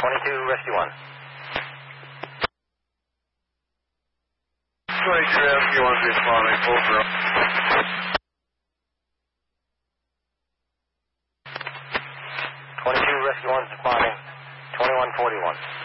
22, Rescue 1. 22, Rescue 1's responding, full through. 22, Rescue 1's responding. 2141.